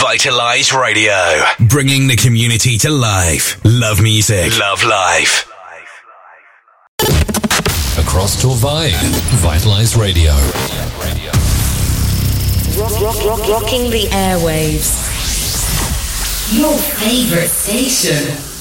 Vitalize Radio. Bringing the community to life. Love music. Love life. Across Torvay, Vitalize Radio. Rocking the airwaves. Your favorite station.